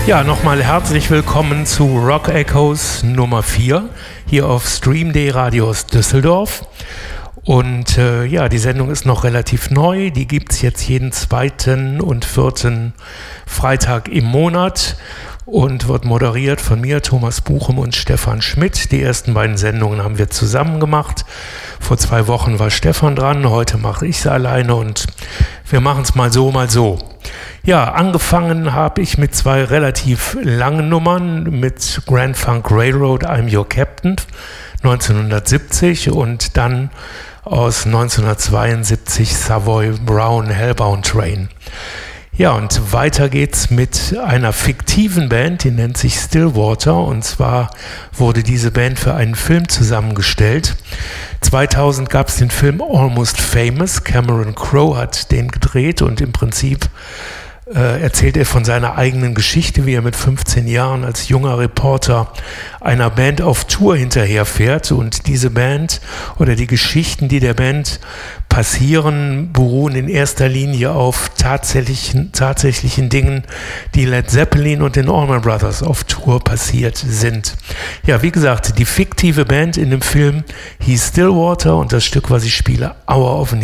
Ja, nochmal herzlich willkommen zu Rock Echoes Nummer 4 hier auf Stream.de Radio aus Düsseldorf. Und die Sendung ist noch relativ neu. Die gibt es jetzt jeden zweiten und vierten Freitag im Monat und wird moderiert von mir, Thomas Buchem und Stefan Schmidt. Die ersten beiden Sendungen haben wir zusammen gemacht. Vor 2 Wochen war Stefan dran, heute mache ich sie alleine und wir machen es mal so, mal so. Ja, angefangen habe ich mit 2 relativ langen Nummern, mit Grand Funk Railroad, I'm Your Captain, 1970 und dann aus 1972 Savoy Brown Hellbound Train. Ja, und weiter geht's mit einer fiktiven Band, die nennt sich Stillwater, und zwar wurde diese Band für einen Film zusammengestellt. 2000 gab es den Film Almost Famous, Cameron Crowe hat den gedreht und im Prinzip erzählt er von seiner eigenen Geschichte, wie er mit 15 Jahren als junger Reporter einer Band auf Tour hinterherfährt. Und diese Band oder die Geschichten, die der Band passieren, beruhen in erster Linie auf tatsächlichen Dingen, die Led Zeppelin und den Allman Brothers auf Tour passiert sind. Ja, wie gesagt, die fiktive Band in dem Film hieß Stillwater und das Stück, was ich spiele, Hour of Need.